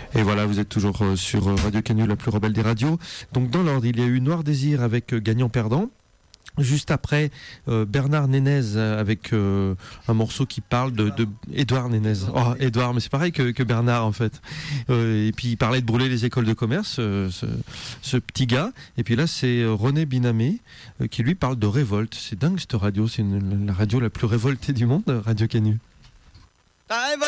Et voilà, vous êtes toujours sur Radio Canu, la plus rebelle des radios. Donc dans l'ordre, il y a eu Noir Désir avec Gagnant-Perdant. Juste après, Bernard Nénez avec un morceau qui parle de Édouard Nénez. Oh, Édouard, mais c'est pareil que Bernard en fait. Et puis il parlait de brûler les écoles de commerce, ce petit gars. Et puis là, c'est René Binamé qui lui parle de révolte. C'est dingue cette radio, c'est la radio la plus révoltée du monde, Radio Canu.